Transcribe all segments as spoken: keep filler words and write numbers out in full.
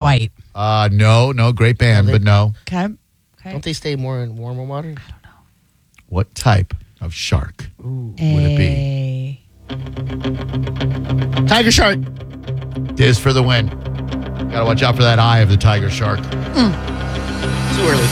White. Uh, no, no, great band, No, they- but no. Okay. Okay. Don't they stay more in warmer water? What type of shark Ooh. would it be? A... Tiger shark. Diz for the win. Gotta watch out for that eye of the tiger shark. Mm. Too early.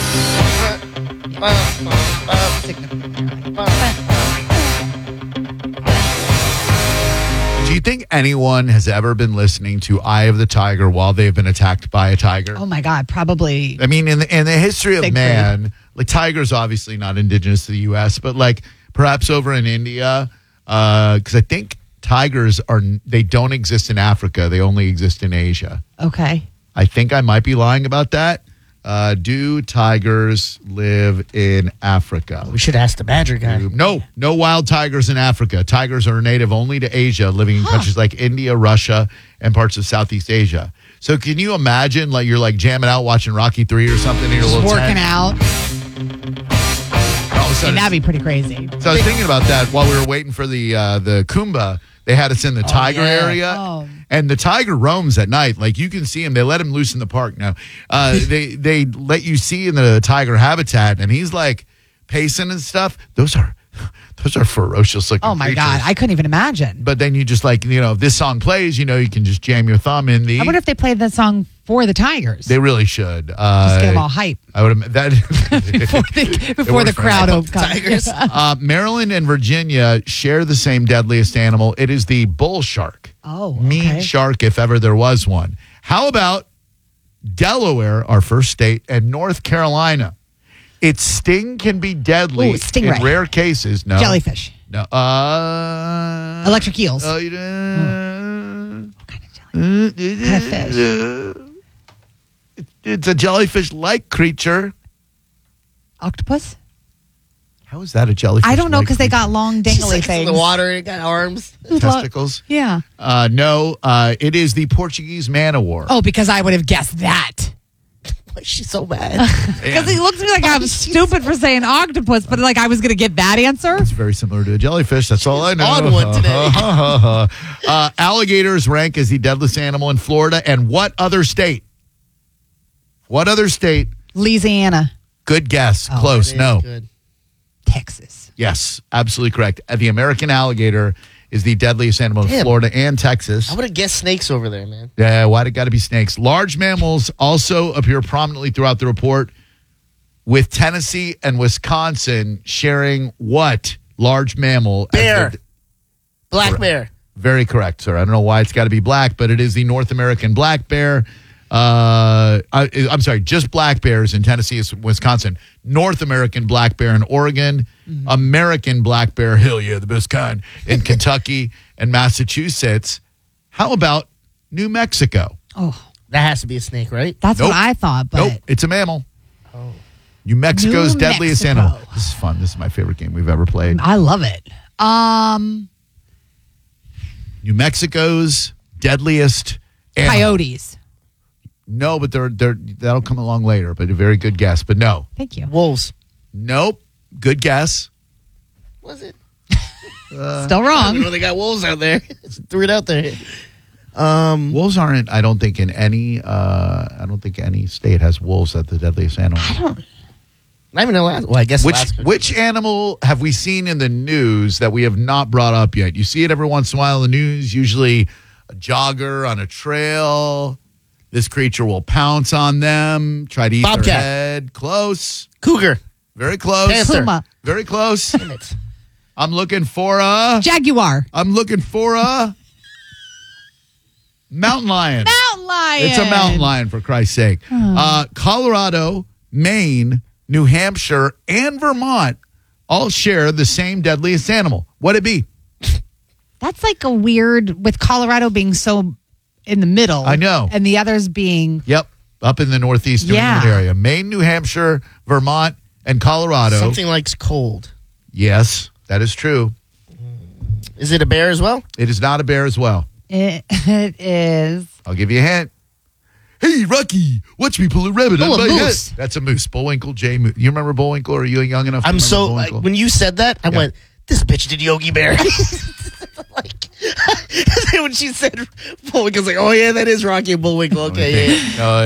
Do you think anyone has ever been listening to Eye of the Tiger while they've been attacked by a tiger? Oh my God, probably. I mean, in the, in the history of Big man, like tigers obviously not indigenous to the U S, but like perhaps over in India, because I think tigers are, they don't exist in Africa. They only exist in Asia. Okay. I think I might be lying about that. Uh, do tigers live in Africa? We should ask the badger guy. No, no wild tigers in Africa. Tigers are native only to Asia, living in Huh. countries like India, Russia, and parts of Southeast Asia. So can you imagine, like you're like jamming out watching Rocky three or something in your Just little working tent? out. All of a Hey, sudden, that'd be pretty crazy. so I was thinking about that while we were waiting for the uh, the Kumba. They had us in the tiger yeah. area, Oh. and the tiger roams at night. Like you can see him. They let him loose in the park now. Uh, they they let you see in the tiger habitat, and he's like pacing and stuff. Those are those are ferocious looking. Oh my creatures. God, I couldn't even imagine. But then you just like, you know, if this song plays, you know, you can just jam your thumb in the. I wonder if they played that song for the Tigers. They really should. Uh, Just get them all hype I would have that before the, before the worked for crowd me. will come. Tigers. uh, Maryland and Virginia share the same deadliest animal. It is the bull shark. Oh, Mean okay. shark, if ever there was one. How about Delaware, our first state, and North Carolina? Its sting can be deadly Ooh, stingray. in rare cases. No. Jellyfish. No. Uh, Electric eels. Uh, you know, What kind of jelly? Kind of fish. uh, it's a jellyfish-like creature. Octopus? How is that a jellyfish? I don't know because they got long She's dangly like in things. the water. It got arms. testicles. Yeah. Uh, no, uh, it is the Portuguese man o' war. Oh, because I would have guessed that. Why is she so bad? Because he looks to me like I'm stupid for saying octopus, but like I was going to get that answer. It's very similar to a jellyfish. That's all I know. on one today. uh, alligators rank as the deadliest animal in Florida. And what other state? What other state? Louisiana, Good guess. Oh, Close. That is No. good. Texas. Yes, absolutely correct. Uh, The American alligator is the deadliest animal in Damn. Florida and Texas. I would have guessed snakes over there, man. Yeah, why'd it got to be snakes? Large mammals also appear prominently throughout the report, with Tennessee and Wisconsin sharing what large mammal? as Bear. the- Black Correct. bear. Very correct, sir. I don't know why it's got to be black, but it is the North American black bear. Uh, I, I'm sorry, just black bears in Tennessee and Wisconsin. North American black bear in Oregon. American black bear, hell yeah, the best kind, in Kentucky and Massachusetts. How about New Mexico? Oh, That has to be a snake, right? that's Nope. what I thought, but Nope, it's a mammal. New Mexico's New deadliest Mexico. animal. This is fun. This is my favorite game we've ever played. I love it. Um, New Mexico's deadliest animal. coyotes. No, but they're they're that'll come along later. But a very good guess. But no, Thank you. Wolves. nope. Good guess. Was it? Still I don't wrong. know they got wolves out there. Just threw it out there. Um, Wolves aren't. I don't think in any. Uh, I don't think any state has wolves as the deadliest animal. I don't. not even Alaska. Well, I guess Which Alaska. which animal have we seen in the news that we have not brought up yet? You see it every once in a while in the news. Usually, a jogger on a trail. This creature will pounce on them, try to eat Bobcat. their head. Close. Cougar. Very close. Panther. Puma. Very close. Damn it. I'm looking for a. Jaguar. I'm looking for a mountain lion. Mountain lion. It's a mountain lion, for Christ's sake. Uh, Colorado, Maine, New Hampshire, and Vermont all share the same deadliest animal. What'd it be? That's like a weird, with Colorado being so in the middle. I know. And the others being, Yep, up in the northeast New Yeah. England area. Maine, New Hampshire, Vermont, and Colorado. Something like cold. Yes, that is true. Is it a bear as well? It is not a bear as well. it, it is. I'll give you a hint. Hey, Rocky, watch me pull a rabbit Oh, out a of my moose. head. That's a moose. Bullwinkle, J. Moose. You remember Bullwinkle? Are you young enough to I'm remember so like, Bullwinkle? when you said that, I Yeah. went, "This bitch did Yogi Bear." Like when she said Bullwinkle, I was like, "Oh yeah, that is Rocky and Bullwinkle." Okay, yeah. yeah. No,